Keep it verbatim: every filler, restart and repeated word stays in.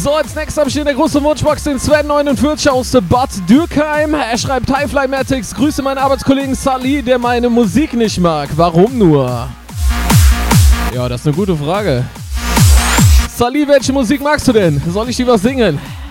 So, als nächstes habe ich hier in der großen Wunschbox den Sven neunundvierzig aus Bad Dürkheim. Er schreibt: Highfly Matics, grüße meinen Arbeitskollegen Sally, der meine Musik nicht mag. Warum nur? Ja, das ist eine gute Frage. Sally, welche Musik magst du denn? Soll ich dir was singen?